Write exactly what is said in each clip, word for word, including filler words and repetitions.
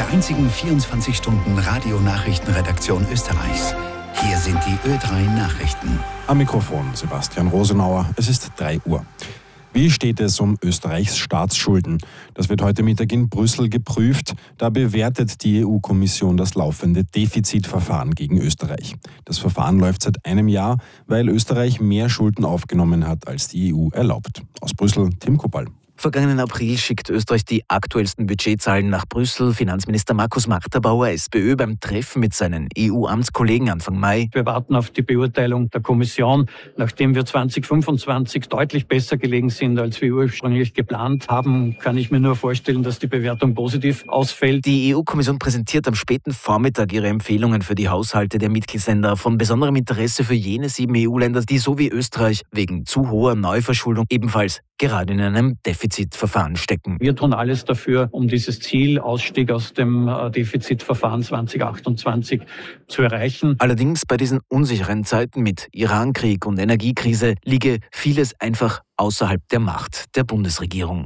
der einzigen vierundzwanzig Stunden Radionachrichtenredaktion Österreichs. Hier sind die Ö drei Nachrichten. Am Mikrofon Sebastian Rosenauer. Es ist drei Uhr. Wie steht es um Österreichs Staatsschulden? Das wird heute Mittag in Brüssel geprüft. Da bewertet die E U-Kommission das laufende Defizitverfahren gegen Österreich. Das Verfahren läuft seit einem Jahr, weil Österreich mehr Schulden aufgenommen hat, als die E U erlaubt. Aus Brüssel, Tim Kuppal. Vergangenen April schickt Österreich die aktuellsten Budgetzahlen nach Brüssel. Finanzminister Markus Marterbauer, SPÖ, beim Treffen mit seinen E U-Amtskollegen Anfang Mai. Wir warten auf die Beurteilung der Kommission, nachdem wir zwanzig fünfundzwanzig deutlich besser gelegen sind, als wir ursprünglich geplant haben. Kann ich mir nur vorstellen, dass die Bewertung positiv ausfällt. Die E U-Kommission präsentiert am späten Vormittag ihre Empfehlungen für die Haushalte der Mitgliedsländer. Von besonderem Interesse für jene sieben E U-Länder, die so wie Österreich wegen zu hoher Neuverschuldung ebenfalls gerade in einem Defizitverfahren stecken. Wir tun alles dafür, um dieses Ziel, Ausstieg aus dem Defizitverfahren zwanzig achtundzwanzig zu erreichen. Allerdings bei diesen unsicheren Zeiten mit Irankrieg und Energiekrise liege vieles einfach außerhalb der Macht der Bundesregierung.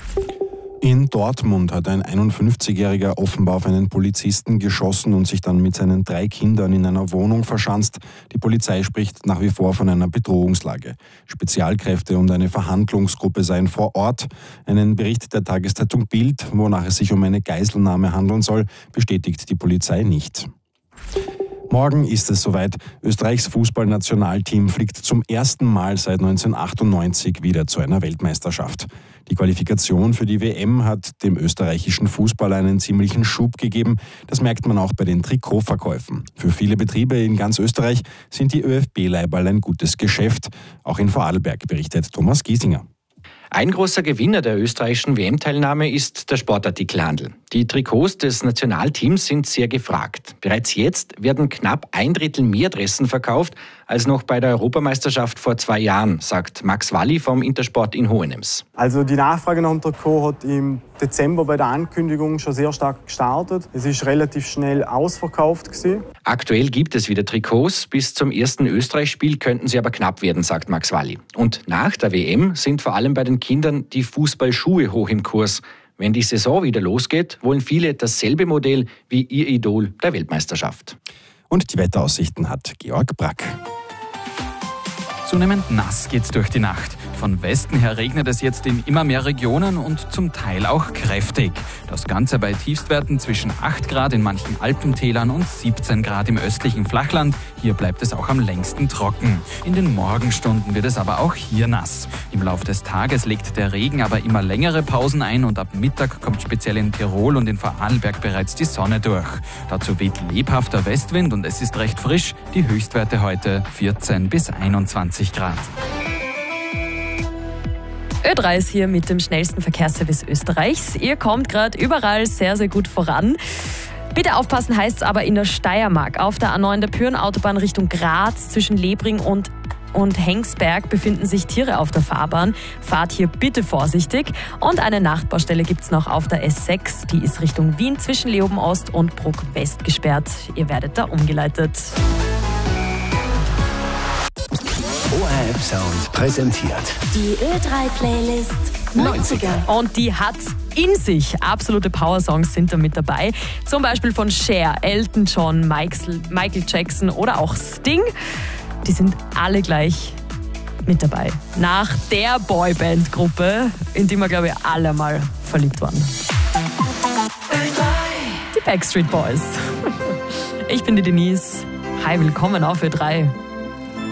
In Dortmund hat ein einundfünfzigjähriger offenbar auf einen Polizisten geschossen und sich dann mit seinen drei Kindern in einer Wohnung verschanzt. Die Polizei spricht nach wie vor von einer Bedrohungslage. Spezialkräfte und eine Verhandlungsgruppe seien vor Ort. Einen Bericht der Tageszeitung Bild, wonach es sich um eine Geiselnahme handeln soll, bestätigt die Polizei nicht. Morgen ist es soweit. Österreichs Fußballnationalteam fliegt zum ersten Mal seit neunzehnhundertachtundneunzig wieder zu einer Weltmeisterschaft. Die Qualifikation für die W M hat dem österreichischen Fußball einen ziemlichen Schub gegeben. Das merkt man auch bei den Trikotverkäufen. Für viele Betriebe in ganz Österreich sind die ÖFB-Leiberl ein gutes Geschäft. Auch in Vorarlberg, berichtet Thomas Giesinger. Ein großer Gewinner der österreichischen W M-Teilnahme ist der Sportartikelhandel. Die Trikots des Nationalteams sind sehr gefragt. Bereits jetzt werden knapp ein Drittel mehr Dressen verkauft als noch bei der Europameisterschaft vor zwei Jahren, sagt Max Walli vom Intersport in Hohenems. Also die Nachfrage nach dem Trikot hat im Dezember bei der Ankündigung schon sehr stark gestartet. Es ist relativ schnell ausverkauft gewesen. Aktuell gibt es wieder Trikots. Bis zum ersten Österreich-Spiel könnten sie aber knapp werden, sagt Max Walli. Und nach der W M sind vor allem bei den Kindern die Fußballschuhe hoch im Kurs. Wenn die Saison wieder losgeht, wollen viele dasselbe Modell wie ihr Idol der Weltmeisterschaft. Und die Wetteraussichten hat Georg Brack. Zunehmend nass geht's durch die Nacht. Von Westen her regnet es jetzt in immer mehr Regionen und zum Teil auch kräftig. Das Ganze bei Tiefstwerten zwischen acht Grad in manchen Alpentälern und siebzehn Grad im östlichen Flachland. Hier bleibt es auch am längsten trocken. In den Morgenstunden wird es aber auch hier nass. Im Laufe des Tages legt der Regen aber immer längere Pausen ein und ab Mittag kommt speziell in Tirol und in Vorarlberg bereits die Sonne durch. Dazu weht lebhafter Westwind und es ist recht frisch. Die Höchstwerte heute vierzehn bis einundzwanzig Grad. Ö drei ist hier mit dem schnellsten Verkehrsservice Österreichs. Ihr kommt gerade überall sehr, sehr gut voran. Bitte aufpassen heißt es aber in der Steiermark. Auf der A neun der Pyrenautobahn Richtung Graz zwischen Lebring und und Hengsberg befinden sich Tiere auf der Fahrbahn. Fahrt hier bitte vorsichtig. Und eine Nachtbaustelle gibt es noch auf der S sechs. Die ist Richtung Wien zwischen Leoben Ost und Bruck West gesperrt. Ihr werdet da umgeleitet. O R F Sound präsentiert die Ö drei Playlist neunziger. Und die hat's in sich. Absolute Power-Songs sind da mit dabei. Zum Beispiel von Cher, Elton John, Michael Jackson oder auch Sting. Die sind alle gleich mit dabei. Nach der Boyband-Gruppe, in die wir, glaube ich, alle mal verliebt waren. Die Backstreet Boys. Ich bin die Denise. Hi, willkommen auf Ö drei.